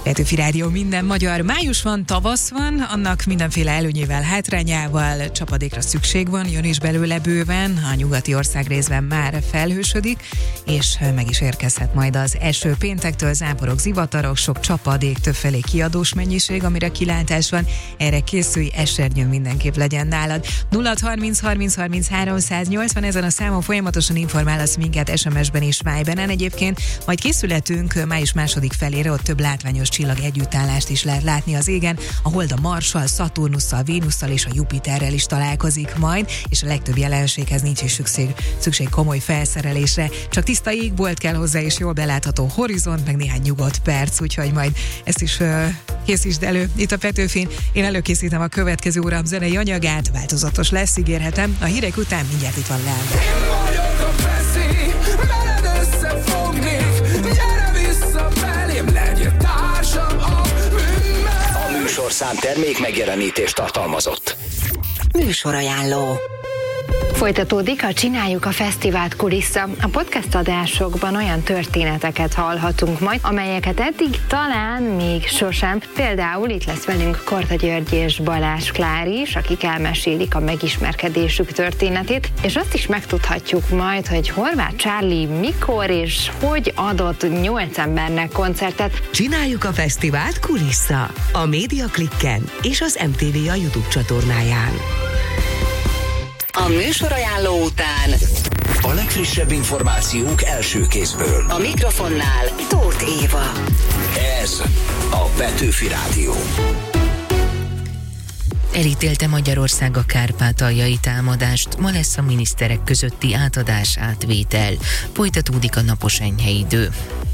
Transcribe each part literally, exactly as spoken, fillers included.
Petőfi Rádió, minden magyar. Május van, tavasz van, annak mindenféle előnyével, hátrányával, csapadékra szükség van, jön is belőle bőven, a nyugati országrészben már felhősödik, és meg is érkezhet majd az eső. Péntektől záporok, zivatarok, sok csapadék, többfelé kiadós mennyiség, amire kilátás van. Erre készülj, esernyőn mindenképp legyen nálad. nulla harminc harminc harminc háromszáznyolcvan, ezen a számon folyamatosan informálsz minket es em es-ben és Viberen. Egyébként majd készületünk május második felére, ott több látványos csillag együttállást is lehet látni az égen. A Hold a Marssal, Szaturnusszal, Vénusszal és a Jupiterrel is találkozik majd, és a legtöbb jelenséghez nincs is szükség, szükség komoly felszerelésre. Csak tiszta égbolt kell hozzá, és jól belátható horizont, meg néhány nyugodt perc, úgyhogy majd ezt is uh, készítsd elő itt a Petőfin. Én előkészítem a következő órám zenei anyagát, változatos lesz, ígérhetem. A hírek után mindjárt itt van Leander. A műsorszám termék megjelenítést tartalmazott. Műsorajánló. Folytatódik a Csináljuk a Fesztivált kulissza. A podcast adásokban olyan történeteket hallhatunk majd, amelyeket eddig talán még sosem. Például itt lesz velünk Korda György és Balázs Klári is, akik elmesélik a megismerkedésük történetét, és azt is megtudhatjuk majd, hogy Horváth Charlie mikor és hogy adott nyolc embernek koncertet. Csináljuk a Fesztivált kulissza a Média Klikken és az em té vé a YouTube csatornáján. A műsorajánló után a legfrissebb információk első kézből. a mikrofonnál Tóth Éva. Ez a Petőfi Rádió. Elítélte Magyarország a kárpátaljai támadást, ma lesz a miniszterek közötti átadás átvétel. Folytatódik a napos enyhe idő.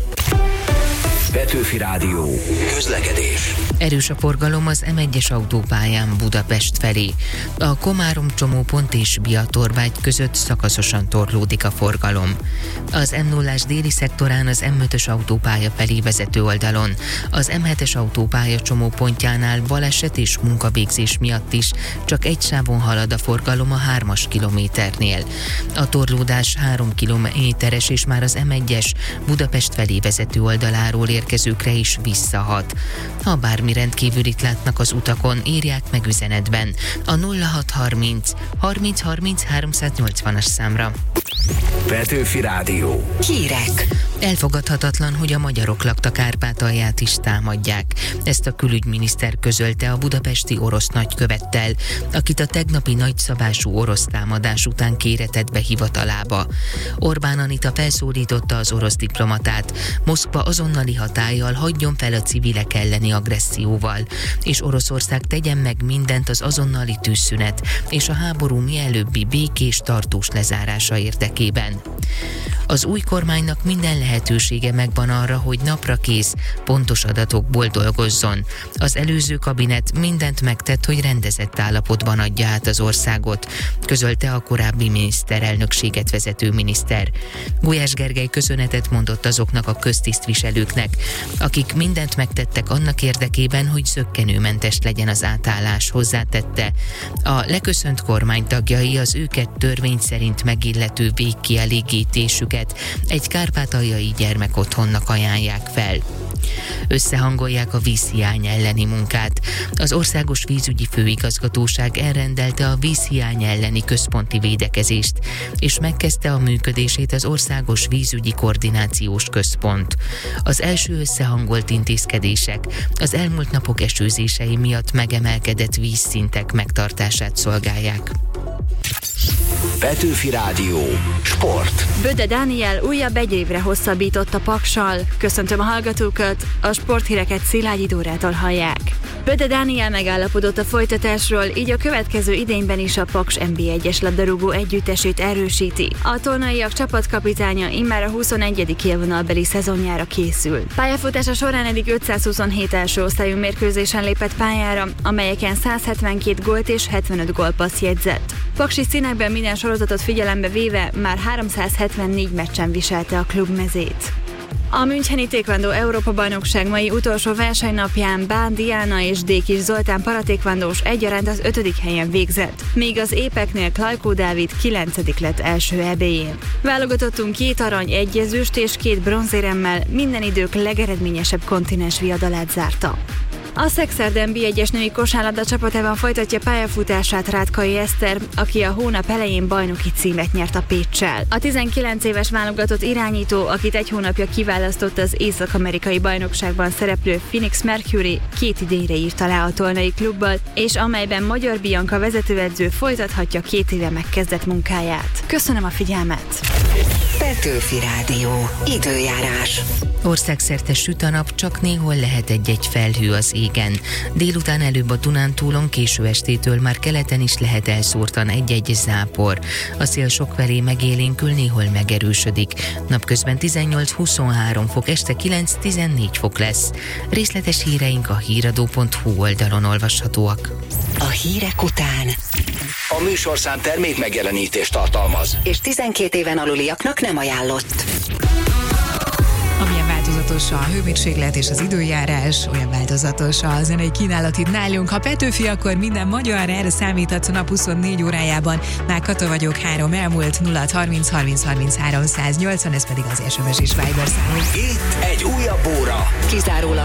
Petőfi Rádió. Közlekedés. Erős a forgalom az em egyes autópályán Budapest felé. A Komárom csomópont és Biatorvágy között szakaszosan torlódik a forgalom. Az em nullás déli szektorán az em ötös autópálya felé vezető oldalon. Az em hetes autópálya csomópontjánál baleset és munkavégzés miatt is csak egy sávon halad a forgalom a hármas kilométernél. A torlódás három kilométeres, és már az em egyes Budapest felé vezető oldaláról érkezőkre is visszahat. Ha bármi rendkívülit látnak az utakon, írják meg üzenetben a nulla hat harminc harminc harminc háromszáznyolcvanas számra. Petőfi Rádió. Hírek. Elfogadhatatlan, hogy a magyarok lakta Kárpátalját is támadják. Ezt a külügyminiszter közölte a budapesti orosz nagykövettel, akit a tegnapi nagyszabású orosz támadás után kéretett be hivatalába. Orbán Anita felszólította az orosz diplomatát, Moszkva azonnali hatállyal hagyjon fel a civilek elleni agresszióval, és Oroszország tegyen meg mindent az azonnali tűzszünet és a háború mielőbbi békés, tartós lezárása érdekében. Az új kormánynak minden lehetősége megvan arra, hogy naprakész, pontos adatokból dolgozzon. Az előző kabinet mindent megtett, hogy rendezett állapotban adja át az országot, közölte a korábbi miniszterelnökséget vezető miniszter. Gulyás Gergely köszönetet mondott azoknak a köztisztviselőknek, akik mindent megtettek annak érdekében, hogy zökkenőmentes legyen az átállás, hozzátette. A leköszönt kormány tagjai az őket törvény szerint megillető végkielégítésüket egy kárpátaljai gyermekotthonnak ajánlják fel. Összehangolják a vízhiány elleni munkát. Az Országos Vízügyi Főigazgatóság elrendelte a vízhiány elleni központi védekezést, és megkezdte a működését az Országos Vízügyi Koordinációs Központ. Az első összehangolt intézkedések az elmúlt napok esőzései miatt megemelkedett vízszintek megtartását szolgálják. Petőfi Rádió. Sport. Böde Dániel újabb egy évre hosszabbított a Paksal. Köszöntöm a hallgatókat, a sporthíreket Szilágyi Dórától hallják. Böde Dániel megállapodott a folytatásról, így a következő idényben is a Paks en bé egyes labdarúgó együttesét erősíti. A tolnaiak csapatkapitánya immár a huszonegyedik élvonalbeli szezonjára készül. Pályafutása során eddig ötszázhuszonhét első osztályú mérkőzésen lépett pályára, amelyeken száz hetvenkét gólt és hetvenöt gólpassz jegyzett. Paksi színekben minden sorozatot figyelembe véve már háromszázhetvennégy meccsen viselte a klub mezét. A müncheni taekwondo Európa-bajnokság mai utolsó versenynapján Bán Diana és Dékis Zoltán paratékvandós egyaránt az ötödik helyen végzett, míg az épeknél Klajkó Dávid kilencedik lett első é bé-jén. Válogatottunk két arany, egy ezüst és két bronzéremmel minden idők legeredményesebb kontinens viadalát zárta. A Szexárd en bé egyes női kosárlabda csapatában folytatja pályafutását Rátkai Eszter, aki a hónap elején bajnoki címet nyert a Péccsel. A tizenkilenc éves válogatott irányító, akit egy hónapja kiválasztott az észak-amerikai bajnokságban szereplő Phoenix Mercury, két idényre írta le a Tolnai klubbal, és amelyben Magyar Bianca vezetőedző folytathatja két éve megkezdett munkáját. Köszönöm a figyelmet! Petőfi Rádió. Időjárás. Országszerte süt a nap, csak néhol lehet egy-egy felhő az égen. Délután előbb a Dunántúlon, késő estétől már keleten is lehet elszórtan egy-egy zápor. A szél sokfelé megélénkül, néhol megerősödik. Napközben tizennyolc-huszonhárom fok, este kilenc-tizennégy fok lesz. Részletes híreink a híradó pont hú oldalon olvashatóak. A hírek után A műsorszám termék megjelenítést tartalmaz, és tizenkét éven aluliaknak nem ajánlott. Amilyen változatos a hőmérséklet és az időjárás, olyan változatos a zenei kínálat itt nálunk. Ha Petőfi, akkor minden magyar, erre számíthatsz a nap huszonnégy órájában. Már Kata vagyok, három elmúlt, nulla harminc harminc harminchárom száznyolcvan, ez pedig az es em es és Viber számunk. itt egy újabb óra. Kizárólag